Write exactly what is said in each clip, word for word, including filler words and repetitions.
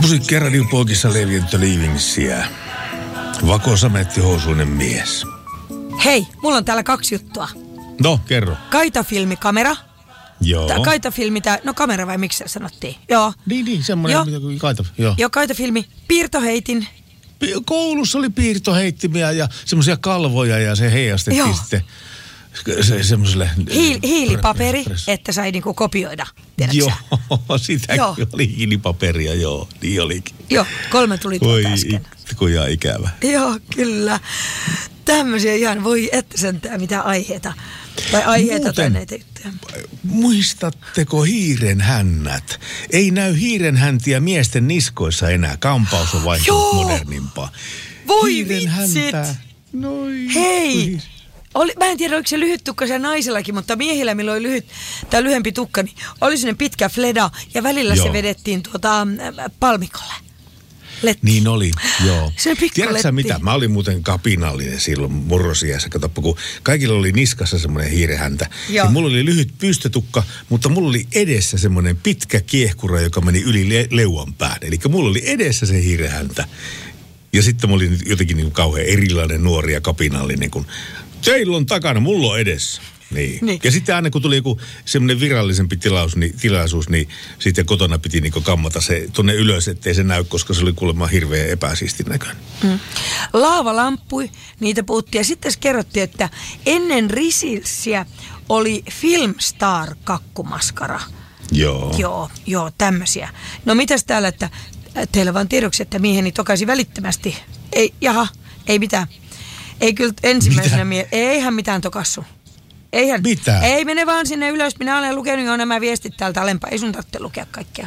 Musiikkia radion poikissa Levientö Liivingsiä. Vakosamettihousuinen mies. Hei, mulla on täällä kaksi juttua. No, kerro. Kaitafilmikamera. Joo. Tää kaitafilmi, tää, no kamera vai miksi se sanottiin? Joo. Niin, niin, semmoinen Joo. mitä kuin kaita. Joo. Joo, kaitafilmi. Piirtoheitin. Pi- Koulussa oli piirtoheittimiä ja semmoisia kalvoja ja se heijastettiin Joo. sitten se, semmoiselle... Hiil, hiilipaperi, että sai niinku kopioida, tiedätkö Joo, sä? sitäkin Joo. oli hiilipaperia, joo, niin olikin. Joo, kolme tuli tuolta äsken. Voi ikävä. Joo, kyllä. Tämmöisiä ihan, voi että sentään mitä aiheita. Tai aiheita Muuten, tai näitä juttuja. Muistatteko hiiren hännät? Ei näy hiiren häntiä miesten niskoissa enää. Kampaus on vaihtunut Joo. modernimpaa. Voi hiiren vitsit. häntää. Noi. Hei! Oli, mä en tiedä, oliko se lyhyt tukka siellä naisillakin, mutta miehillä, millä oli lyhyt tai lyhempi tukka, niin oli sinne pitkä fleda ja välillä Joo. se vedettiin tuota äh, palmikolle. Letti. Niin oli, joo. Se on pikku Tiedätkö sä letti. mitä? Mä olin muuten kapinallinen silloin murrosiässä. Katsoppa, kun kaikilla oli niskassa semmoinen hiirehäntä. Joo. Ja mulla oli lyhyt pystytukka, mutta mulla oli edessä semmoinen pitkä kiehkura, joka meni yli le- leuan pään. Eli mulla oli edessä se hiirehäntä. Ja sitten mä olin jotenkin niin kauhean erilainen nuori ja kapinallinen, kun teillä on takana, mulla on edessä. Niin. Niin. Ja sitten aina kun tuli joku semmoinen virallisempi tilaus, niin, tilaisuus, niin sitten kotona piti niinku kammata se tuonne ylös, ettei se näy, koska se oli kuulemma hirveän epäsiistin näköinen. Mm. Laavalampui, niitä puhuttiin. Ja sitten kerrottiin, että ennen Risilsiä oli Filmstar kakkumaskara. Joo. Joo, joo, tämmöisiä. No mitäs täällä, että teillä vaan tiedoksi, että mieheni tokaisi välittömästi. Ei, jaha, ei mitään. Ei kyllä ensimmäisenä mie- eihän mitään tokassu. Eihän. Mitä? Ei mene vaan sinne ylös. Minä olen lukenut jo nämä viestit täältä alempaa. Ei sun tarvitse lukea kaikkea.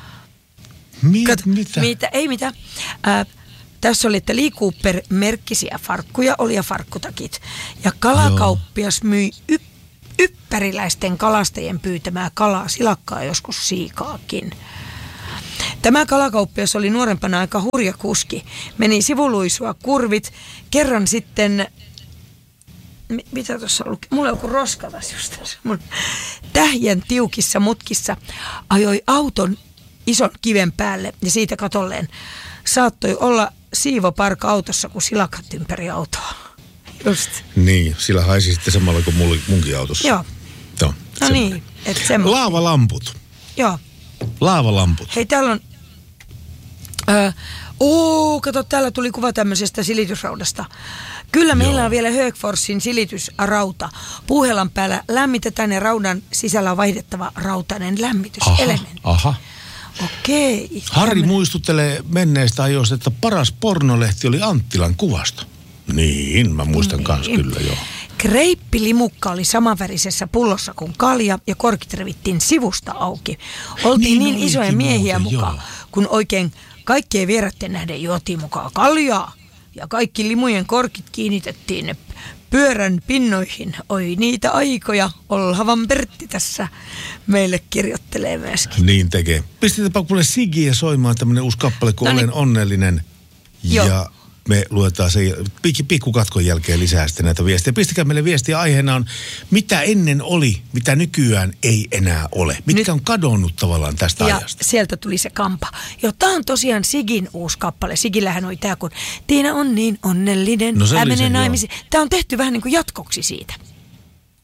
Mi- Kato, mitä? mitä? Ei mitään. Äh, tässä oli, että Lee Cooper-merkkisiä farkkuja oli ja farkkutakit. Ja kalakauppias myi y- yppäriläisten kalastajien pyytämää kalaa, silakkaa joskus siikaakin. Tämä kalakauppias oli nuorempana aika hurja kuski. Meni sivuluisua kurvit. Kerran sitten... M- mitä tuossa on ollut? Mulla on joku roskalas just tässä. Mun tähjän tiukissa mutkissa ajoi auton ison kiven päälle ja siitä katolleen saattoi olla siivoparka autossa, kun silakat ympäri autoa. Just. Niin, sillä haisi sitten samalla kuin mulla, munkin autossa. Joo. Joo. No niin, että semmoinen. Laavalamput. Joo. Laavalamput. Hei, täällä on... Öö, Oo, kato, täällä tuli kuva tämmöisestä silitysraudasta. Kyllä meillä Joo. on vielä Högforsin silitysrauta. Puuhelan päällä lämmitetään ja raudan sisällä on vaihdettava rautainen lämmityselementti. Aha, aha. Okei. Harri Tämmönen. muistuttelee menneistä ajoista, että paras pornolehti oli Anttilan kuvasto. Niin, mä muistan Niin. kans kyllä, joo. Kreippilimukka oli samanvärisessä pullossa kuin kalja ja korkit revittiin sivusta auki. Oltiin Niin niin, olikin isoja miehiä muuten, mukaan, joo. kun oikein kaikkien vieraiden nähden juotiin mukaan kaljaa. Ja kaikki limujen korkit kiinnitettiin ne pyörän pinnoihin. Oi niitä aikoja. Olhavan Pertti tässä meille kirjoittelee myöskin. Niin tekee. Pistetäänpä kuule Sigiä soimaan tämmönen uusi kappale, kun Noniin. olen onnellinen. Joo. Ja me luetaan sen pik- pikkukatkon jälkeen lisää sitten näitä viestejä. Pistäkää meille viestiä. Aiheena on, mitä ennen oli, mitä nykyään ei enää ole. Mitkä Nyt- on kadonnut tavallaan tästä Ja ajasta. sieltä tuli se kampa. Jo, tää on tosiaan Sigin uusi kappale. Sigillähän oli tää, kun Tiina on niin onnellinen. No se oli hän menee se, joo. naimisiin. Tää on tehty vähän niin kuin jatkoksi siitä.